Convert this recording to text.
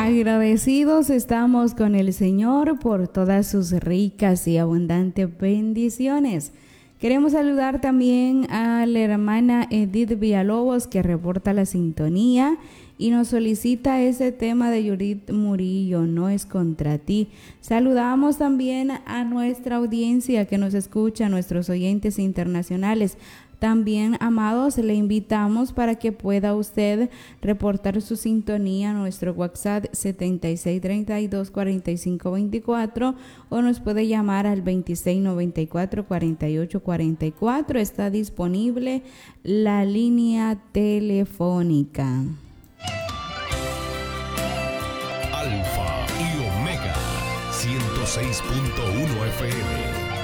Agradecidos estamos con el Señor por todas sus ricas y abundantes bendiciones. Queremos saludar también a la hermana Edith Villalobos, que reporta la sintonía y nos solicita ese tema de Judith Murillo, No es contra ti. Saludamos también a nuestra audiencia que nos escucha, a nuestros oyentes internacionales. También, amados, le invitamos para que pueda usted reportar su sintonía a nuestro WhatsApp 7632-4524 o nos puede llamar al 2694-4844. Está disponible la línea telefónica. Alfa y Omega 106.1 FM.